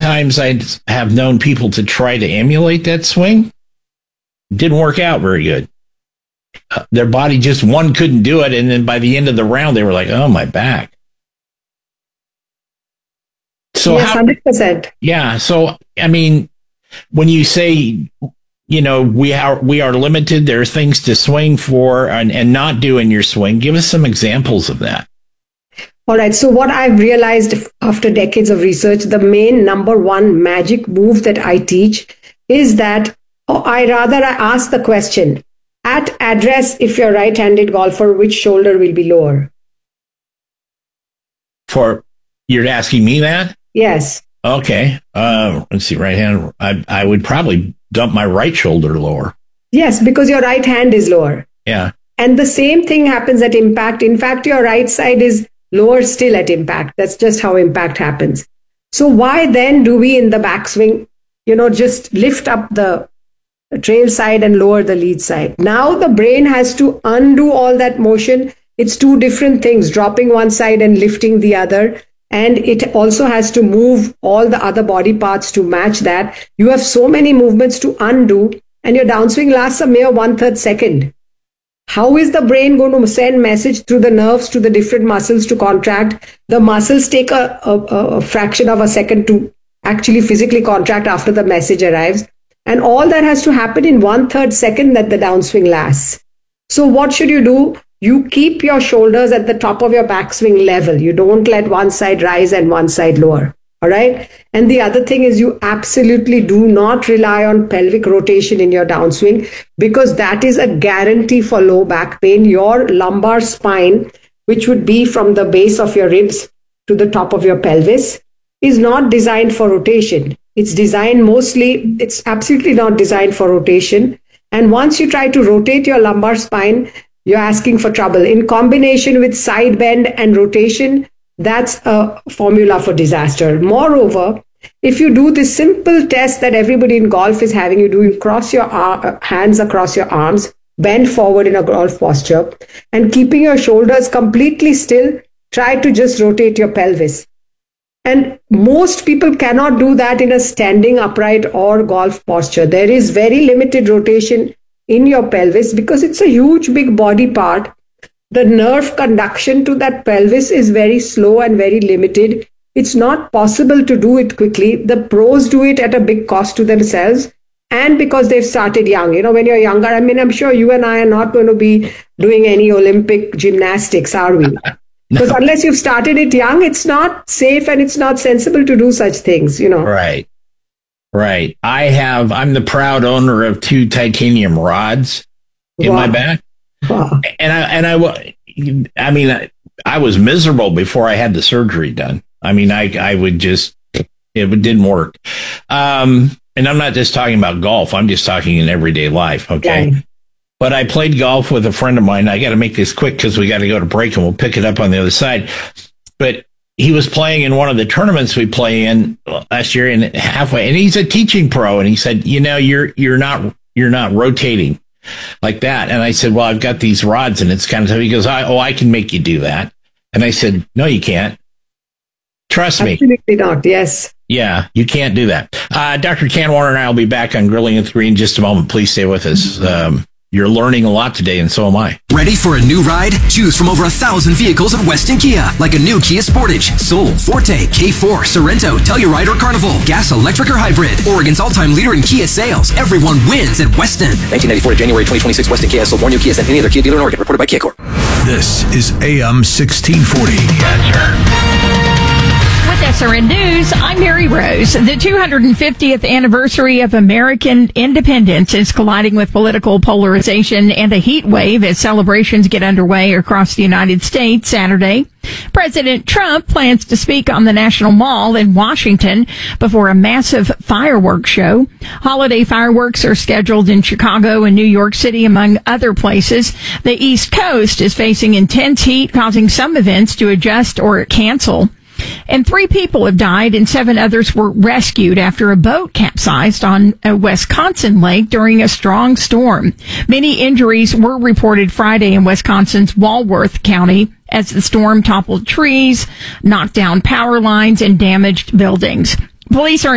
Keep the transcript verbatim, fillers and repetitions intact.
times I have known people to try to emulate that swing. It didn't work out very good. Uh, their body just, one couldn't do it. And then by the end of the round, they were like, oh, my back. So yes, how, one hundred percent. Yeah. So, I mean, when you say, you know, we are we are limited, there are things to swing for and, and not do in your swing. Give us some examples of that. All right. So what I've realized after decades of research, the main number one magic move that I teach is that, or I rather I ask the question, at address, if you're a right-handed golfer, which shoulder will be lower? For you're asking me that? Yes. Okay. Uh, let's see. Right hand. I I would probably dump my right shoulder lower. Yes, because your right hand is lower. Yeah. And the same thing happens at impact. In fact, your right side is lower still at impact. That's just how impact happens. So why then do we in the backswing, you know, just lift up the trail side and lower the lead side? Now the brain has to undo all that motion. It's two different things, dropping one side and lifting the other. And it also has to move all the other body parts to match that. You have so many movements to undo, and your downswing lasts a mere one-third second. How is the brain going to send message through the nerves to the different muscles to contract? The muscles take a, a, a fraction of a second to actually physically contract after the message arrives. And all that has to happen in one-third second that the downswing lasts. So what should you do? You keep your shoulders at the top of your backswing level. You don't let one side rise and one side lower. All right. And the other thing is you absolutely do not rely on pelvic rotation in your downswing, because that is a guarantee for low back pain. Your lumbar spine, which would be from the base of your ribs to the top of your pelvis, is not designed for rotation. It's designed mostly, it's absolutely not designed for rotation. And once you try to rotate your lumbar spine, you're asking for trouble. In combination with side bend and rotation, that's a formula for disaster. Moreover, if you do this simple test that everybody in golf is having, you do, you cross your ar- hands across your arms, bend forward in a golf posture, and keeping your shoulders completely still, try to just rotate your pelvis. And most people cannot do that in a standing upright or golf posture. There is very limited rotation in your pelvis because it's a huge, big body part. The nerve conduction to that pelvis is very slow and very limited. It's not possible to do it quickly. The pros do it at a big cost to themselves, and because they've started young. You know, when you're younger, I mean, I'm sure you and I are not going to be doing any Olympic gymnastics, are we? Because no. Unless you've started it young, it's not safe and it's not sensible to do such things, you know. Right. Right. I have, I'm the proud owner of two titanium rods in wow. my back. Wow. And I, and I, I mean, I, I was miserable before I had the surgery done. I mean, I, I would just, it didn't work. Um, and I'm not just talking about golf. I'm just talking in everyday life. Okay. Yeah. But I played golf with a friend of mine. I got to make this quick because we got to go to break and we'll pick it up on the other side. But he was playing in one of the tournaments we play in last year, and halfway, and he's a teaching pro, and he said, "You know, you're you're not you're not rotating like that." And I said, "Well, I've got these rods, and it's kind of tough." He goes, I, "Oh, I can make you do that." And I said, "No, you can't. Trust me." Absolutely not. Yes. Yeah, you can't do that. Uh, Doctor Ken Warner and I will be back on Grilling with Green in just a moment. Please stay with us. Um, You're learning a lot today, and so am I. Ready for a new ride? Choose from over a thousand vehicles at Weston Kia, like a new Kia Sportage, Soul, Forte, K four, Sorento, Telluride, or Carnival. Gas, electric, or hybrid. Oregon's all-time leader in Kia sales. Everyone wins at Weston. nineteen ninety-four to January twenty twenty-six, Weston Kia sold more new Kias than any other Kia dealer in Oregon. Reported by Kia Corp. This is A M sixteen forty. With S R N News, I'm Mary Rose. The two hundred fiftieth anniversary of American independence is colliding with political polarization and a heat wave as celebrations get underway across the United States Saturday. President Trump plans to speak on the National Mall in Washington before a massive fireworks show. Holiday fireworks are scheduled in Chicago and New York City, among other places. The East Coast is facing intense heat, causing some events to adjust or cancel. And three people have died and seven others were rescued after a boat capsized on a Wisconsin lake during a strong storm. Many injuries were reported Friday in Wisconsin's Walworth County as the storm toppled trees, knocked down power lines, and damaged buildings. Police are